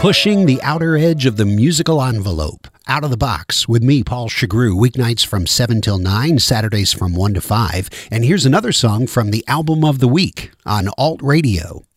Pushing the outer edge of the musical envelope. Out of the Box with me, Paul Chagru, weeknights from 7 till 9, Saturdays from 1 to 5. And here's another song from the Album of the Week on Alt Radio.